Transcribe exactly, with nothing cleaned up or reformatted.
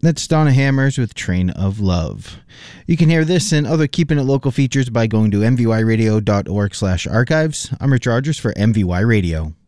That's Donna Hammers with Train of Love. You can hear this and other Keeping It Local features by going to m v y radio dot org slash archives. I'm Rich Rogers for M V Y Radio.